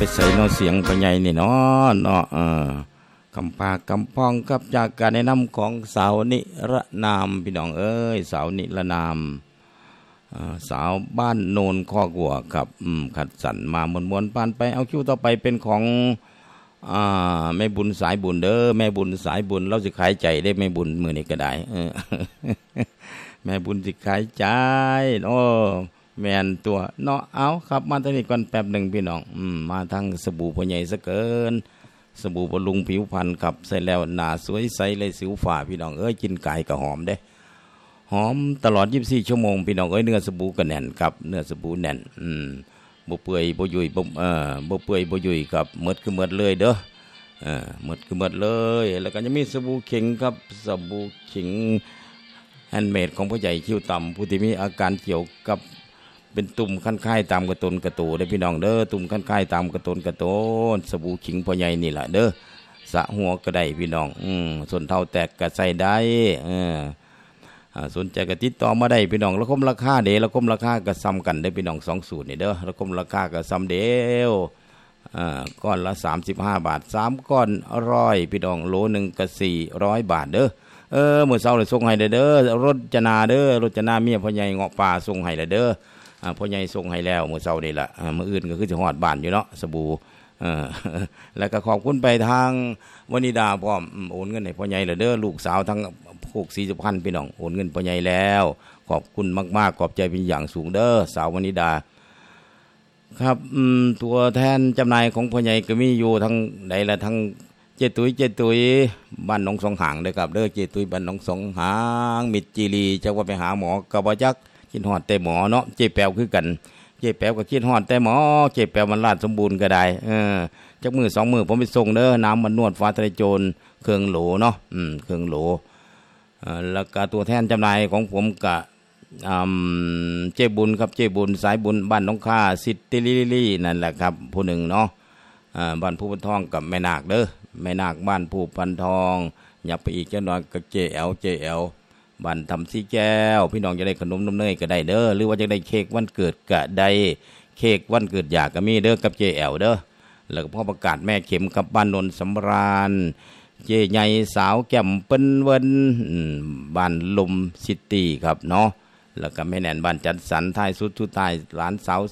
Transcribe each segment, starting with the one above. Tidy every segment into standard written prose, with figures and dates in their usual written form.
ใส่เนาะเสียงพ่อใหญ่นี่เนาะคำปากคำพ้องกับจากการแนะนำของสาวนิรนามพี่น้องเอ้ยสาวนิรนามสาวบ้านโนนข้อกัวครับขัดสันมามวนๆปานไปเอาคิวต่อไปเป็นของแม่บุญสายบุญเด้อแม่บุญสายบุญเราสิขายใจได้แม่บุญมื้อนี้ก็ได้แม่บุญสิขายใจโอ้แม่นตัวเนาะเอาครับมาทางนี้ก่อนแป๊บนึงพี่น้องมาทางสบู่พ่อใหญ่ซะเกินสบู่บำรุงผิวพรรณครับใส่แล้วหน้าสวยใสเลยสิวฝ่าพี่น้องเอ้ยกินไก่ก็หอมเด้หอมตลอด24ชั่วโมงพี่น้องเอ้ยเนื้อสบู่ก็แน่นครับเนื้อสบู่แน่นบ่เปื่อยบ่ยุ่ยบ่เปื่อยบ่ยุ่ยครับหมดคือหมดเลยเด้อหมดคือหมดเลยแล้วก็จะมีสบู่เข็งครับสบู่เข็งแฮนด์เมดของพ่อใหญ่คิ้วต่ำผู้ที่มีอาการเกี่ยวกับเป็นตุ่มคันไข้ตามกระตุนกระตูได้พี่น้องเด้อตุ่มคันไข้ตามกระตุนกระโตนสบู่ขิงพ่อใหญ่นี่แหละเด้อสะหัวก็ได้พี่น้องส่วนเท่าแตกก็ใส่ได้สนใจก็ติดต่อมาได้พี่น้องแล้วคมราคาเด้แล้วคมราคาก็ซ้ำกันได้พี่น้อง2สูตรนี่เด้อแล้วคมราคาก็ซ้ำเดียวก้อนละ35 บาท3ก้อน100พี่น้องโลนึงก็400 บาทเด้อมื้อเช้าเลยส่งให้เด้อรถจนาเด้อรถจนาเมียพ่อใหญ่เงาะป่าส่งให้เด้อพ่อใหญ่ส่งให้แล้วมื้อเช้านี่ล่ะมื้ออื่นก็คือสิฮอดบ้านอยู่เนาะสบู่แล้วก็ขอบคุณไปทางวนิดาพร้อมโอนเงินให้พ่อใหญ่เด้อลูกสาวทั้งพวก40,000พี่น้องโอนเงินพ่อใหญ่แล้วขอบคุณมากๆขอบใจเป็นอย่างสูงเด้อสาววนิดาครับตัวแทนจำหน่ายของพ่อใหญ่ก็มีอยู่ทั้งใดละทั้งเจตุยบ้านหนองสองหางเด้อครับเด้อเจตุยบ้านหนองสองหางมิตรจีรีจักว่าไปหาหมอก็บ่จักคิดฮอดแต่หมอเนาะเจ๊แป๋วคือกันเจ๊แป๋วก็คิดฮอดแต่หมอเจ๊แป๋วมันราชสมบูรณ์ก็ได้จักมือ2 มื้อผมไปส่งเด้อน้ำมันนวดฟ้าทะเลโจรเครื่องโหลเนาะเครื่องโหลแล้วก็ตัวแทนจำหน่ายของผมก็เจ๊บุญครับเจ๊บุญสายบุญบ้านน้องค่าสิทธิลี่นั่นแหละครับผู้หนึ่งเนาะบ้านผู้พันทองกับแม่นาคเด้อแม่นาคบ้านผู้พันทองอย่าไปอีกจังหน่อยก็เจแอลบ้านทำสีแก้วพี่น้องจะได้ขนมนมเนยก็ได้เด้อหรือว่าจะได้เค้กวันเกิดก็ได้เค้กวันเกิดอยากก็มีเด้อกับเจแอลเด้อแล้วก็พ่อประกาศแม่เข็มกับบ้านนนท์สำราญเจใหญ่สาวแก้มเปิ้นเวินบ้านลมซิตี้ครับเนาะแล้วก็แม่แน่นบ้านจัดสรรท้ายสุดทุดท้ายหลานสาว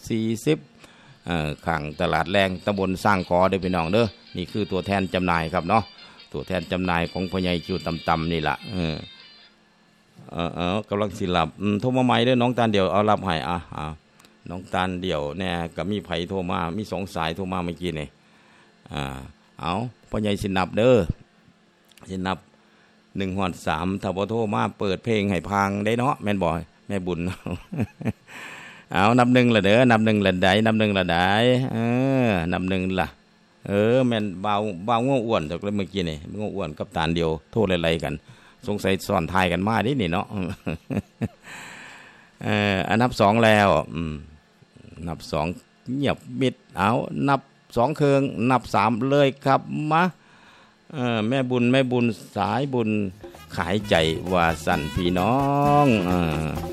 40ข้างตลาดแรงตำบลสร้างคอเด้อพี่น้องเด้อนี่คือตัวแทนจำหน่ายครับเนาะตัวแทนจำหน่ายของพ่อใหญ่คิวต่ำๆนี่ล่ะกำลังสิหลับโทรมาใหม่เด้อน้องตาลเดี่ยวเอารับให้น้องตาลเดี่ยวเนี่ยก็มีไผโทรมามี2 สายโทรมาเมื่อกี้นี่เอาพ่อใหญ่สินับเด้อสินับ1 ฮอด 3ถ้าบ่โทรมาเปิดเพลงให้พังได้เนาะแม่นบ่แม่บุญเอานับ1ละเด้อนับ1ละได้นับ1ละได้นับ1ล่ะแม่นเบาง้ออ้วนจากเมื่อกี้นี่ง้ออ้วนกับตาลเดียวโทรไล่ๆกันสงสัยซ้อนทายกันมาดินี่เนาะนับ2แล้วนับ2เงียบมิดเอานับ2เครื่องนับ3เลยครับมาแม่บุญสายบุญขายใจว่าสั่นพี่น้อง